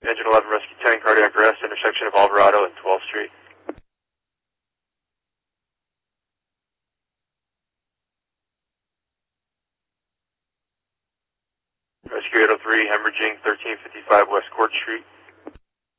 Engine 11 Rescue 10, cardiac arrest, intersection of Alvarado and 12th Street. Rescue 803, hemorrhaging, 1355 West Court Street.